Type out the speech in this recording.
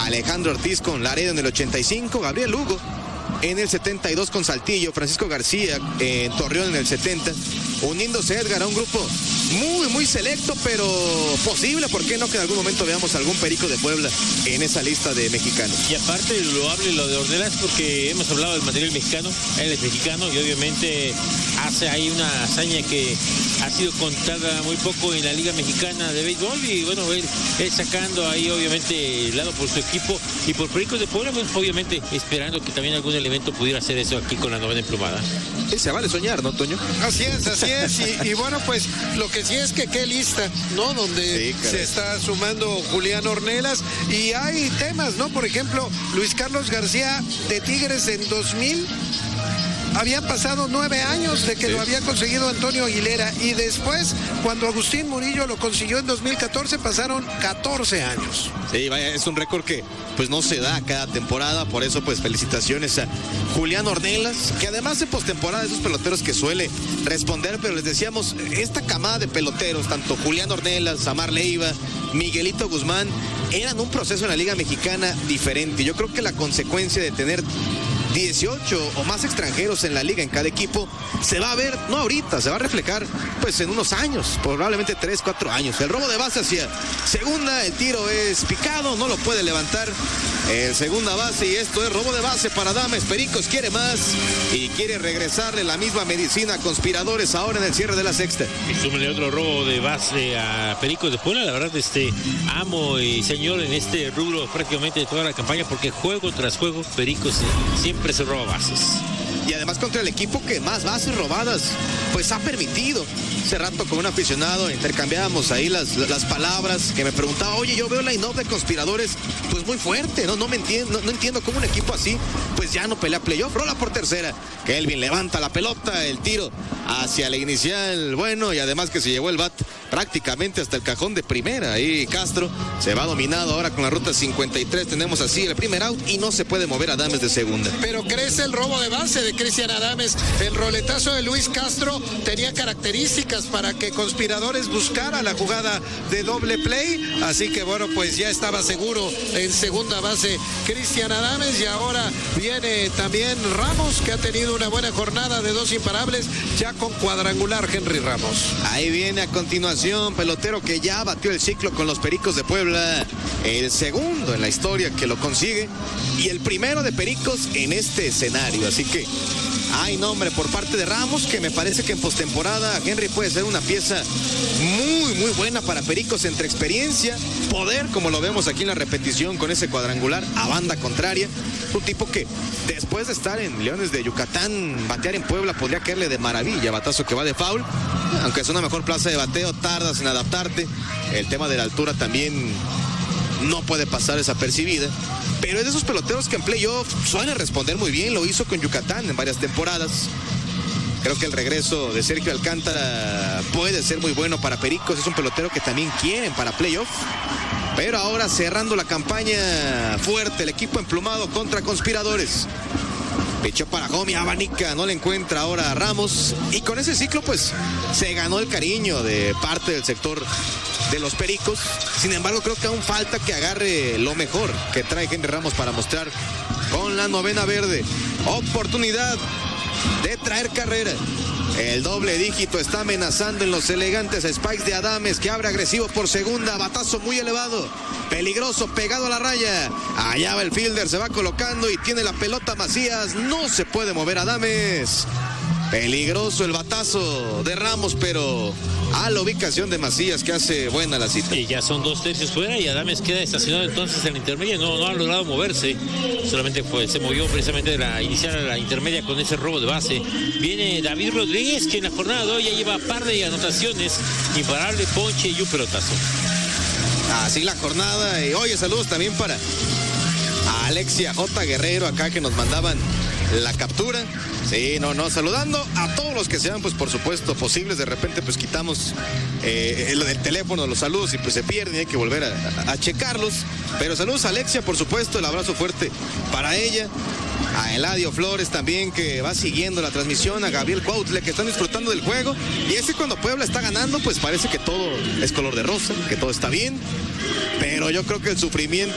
Alejandro Ortiz con Laredo en el 85, Gabriel Lugo en el 72 con Saltillo, Francisco García en Torreón en el 70, uniéndose Edgar a un grupo muy selecto, pero posible, ¿por qué no que en algún momento veamos algún Perico de Puebla en esa lista de mexicanos? Y aparte lo hable lo de Ornelas, porque hemos hablado del material mexicano, él es mexicano y obviamente hace ahí una hazaña que ha sido contada muy poco en la Liga Mexicana de Béisbol, y bueno, él sacando ahí obviamente el lado por su equipo y por Pericos de Puebla, pues obviamente esperando que también algún elemento pudiera hacer eso aquí con la novena emplumada. Se vale soñar, ¿no, Toño? Así es, y bueno, pues lo que sí es que qué lista, ¿no? Donde sí, se está sumando Julián Ornelas, y hay temas, ¿no? Por ejemplo, Luis Carlos García de Tigres en 2000, habían pasado 9 años de que lo había conseguido Antonio Aguilera, y después, cuando Agustín Murillo lo consiguió en 2014, pasaron 14 años. Sí, vaya, es un récord que pues no se da cada temporada, por eso pues felicitaciones a Julián Ornelas, que además de postemporada esos peloteros que suele responder, pero les decíamos, esta camada de peloteros, tanto Julián Ornelas, Samar Leiva, Miguelito Guzmán, eran un proceso en la Liga Mexicana diferente. Yo creo que la consecuencia de tener 18 o más extranjeros en la liga en cada equipo se va a ver, no ahorita, se va a reflejar pues en unos años, probablemente 3, 4 años. El robo de base hacia segunda, el tiro es picado, no lo puede levantar el segunda base, y esto es robo de base para Adames. Pericos quiere más y quiere regresarle la misma medicina a Conspiradores ahora en el cierre de la sexta. Y súmele otro robo de base a Pericos de Puebla, la verdad amo y señor en este rubro prácticamente de toda la campaña, porque juego tras juego Pericos siempre se roba bases. Y además contra el equipo que más bases robadas pues ha permitido. Hace rato con un aficionado intercambiábamos ahí las palabras, que me preguntaba, oye, yo veo la line-up de Conspiradores pues muy fuerte, no entiendo cómo un equipo así pues ya no pelea playoff. Rola por tercera, Kelvin levanta la pelota, el tiro hacia la inicial, bueno, y además que se llevó el bat prácticamente hasta el cajón de primera. Ahí Castro se va dominado ahora con la ruta 53, tenemos así el primer out y no se puede mover Adames de segunda. Pero crece el robo de base de Cristian Adames. El roletazo de Luis Castro tenía características para que Conspiradores buscara la jugada de doble play, así que bueno, pues ya estaba seguro en segunda base Cristian Adames, y ahora viene también Ramos, que ha tenido una buena jornada de 2 imparables, ya con cuadrangular Henry Ramos. Ahí viene a continuación, pelotero que ya batió el ciclo con los Pericos de Puebla, el segundo en la historia que lo consigue y el primero de Pericos en este escenario, así que hay nombre por parte de Ramos, que me parece que en postemporada Henry puede ser una pieza muy buena para Pericos, entre experiencia, poder, como lo vemos aquí en la repetición con ese cuadrangular a banda contraria. Un tipo que después de estar en Leones de Yucatán, batear en Puebla podría caerle de maravilla. Batazo que va de foul, aunque es una mejor plaza de bateo, tardas en adaptarte. El tema de la altura también no puede pasar desapercibida, pero es de esos peloteros que en playoff suele responder muy bien. Lo hizo con Yucatán en varias temporadas. Creo que el regreso de Sergio Alcántara puede ser muy bueno para Pericos. Es un pelotero que también quieren para playoff. Pero ahora cerrando la campaña fuerte, el equipo emplumado contra Conspiradores. Pichó para Homie, abanica, no le encuentra ahora a Ramos. Y con ese ciclo pues se ganó el cariño de parte del sector de los Pericos. Sin embargo, creo que aún falta que agarre lo mejor que trae Henry Ramos para mostrar con la novena verde. Oportunidad de traer carrera. El doble dígito está amenazando en los elegantes Spikes de Adames, que abre agresivo por segunda. Batazo muy elevado, peligroso, pegado a la raya. Allá va el fielder, se va colocando y tiene la pelota Macías. No se puede mover Adames. Peligroso el batazo de Ramos, pero a la ubicación de Macías, que hace buena la cita. Y ya son 2 tercios fuera y Adames queda estacionado entonces en la intermedia. No ha logrado moverse, solamente pues se movió precisamente de la inicial a la intermedia con ese robo de base. Viene David Rodríguez, que en la jornada de hoy ya lleva par de anotaciones, imparable, ponche y un pelotazo. Así la jornada. Y oye, saludos también para Alexia J. Guerrero, acá que nos mandaban la captura. Sí, saludando a todos los que sean, pues por supuesto, posibles. De repente pues quitamos lo del teléfono, los saludos, y pues se pierden y hay que volver a checarlos. Pero saludos a Alexia, por supuesto, el abrazo fuerte para ella. A Eladio Flores también, que va siguiendo la transmisión, a Gabriel Cuautle, que están disfrutando del juego. Y es que cuando Puebla está ganando, pues parece que todo es color de rosa, que todo está bien. Pero yo creo que el sufrimiento